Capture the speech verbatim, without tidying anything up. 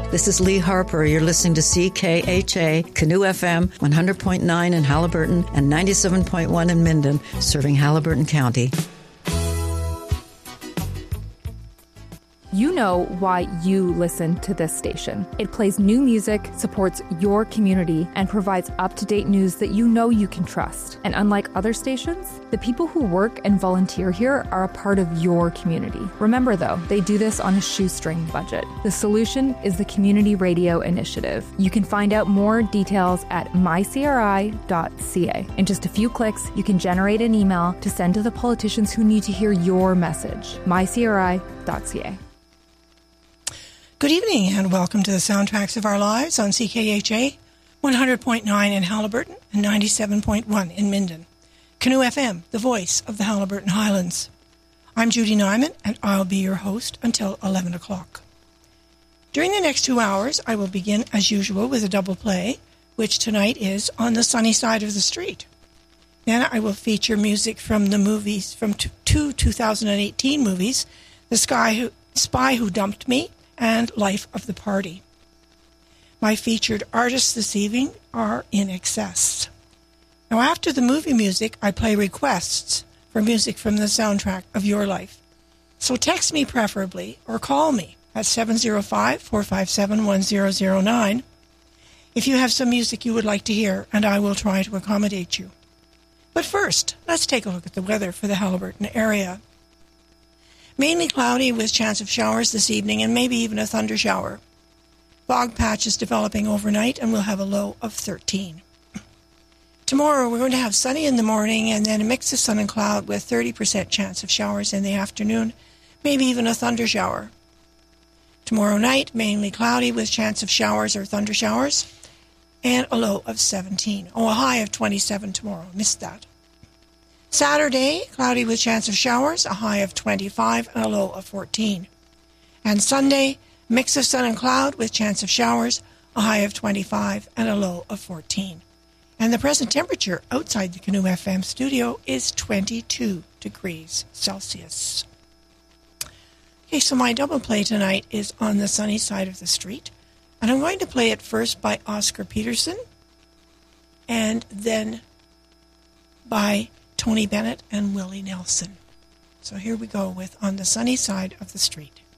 This is Lee Harper. You're listening to C K H A, Canoe F M, one hundred point nine in Halliburton and ninety-seven point one in Minden, serving Halliburton County. You know why you listen to this station. It plays new music, supports your community, and provides up-to-date news that you know you can trust. And unlike other stations, the people who work and volunteer here are a part of your community. Remember, though, they do this on a shoestring budget. The solution is the Community Radio Initiative. You can find out more details at my c r i dot c a. In just a few clicks, you can generate an email to send to the politicians who need to hear your message. my c r i dot c a. Good evening and welcome to the Soundtracks of Our Lives on C K H A, one hundred point nine in Halliburton and ninety-seven point one in Minden. Canoe F M, the voice of the Halliburton Highlands. I'm Judy Nyman and I'll be your host until eleven o'clock. During the next two hours, I will begin as usual with a double play, which tonight is On the Sunny Side of the Street. Then I will feature music from the movies, from two two thousand eighteen movies, The Sky Who, Spy Who Dumped Me, and Life of the Party. My featured artists this evening are In Excess. Now, after the movie music, I play requests for music from the soundtrack of your life. So text me preferably, or call me at seven zero five, four five seven, one zero zero nine if you have some music you would like to hear, and I will try to accommodate you. But first, let's take a look at the weather for the Halliburton area. Mainly cloudy with chance of showers this evening and maybe even a thunder shower. Fog patches developing overnight and we'll have a low of thirteen. Tomorrow we're going to have sunny in the morning and then a mix of sun and cloud with thirty percent chance of showers in the afternoon, maybe even a thunder shower. Tomorrow night, mainly cloudy with chance of showers or thunder showers and a low of seventeen. Oh, a high of twenty-seven tomorrow. Missed that. Saturday, cloudy with chance of showers, a high of twenty-five and a low of fourteen. And Sunday, mix of sun and cloud with chance of showers, a high of twenty-five and a low of fourteen. And the present temperature outside the Canoe F M studio is twenty-two degrees Celsius. Okay, so my double play tonight is On the Sunny Side of the Street. And I'm going to play it first by Oscar Peterson and then by Tony Bennett and Willie Nelson. So here we go with On the Sunny Side of the Street.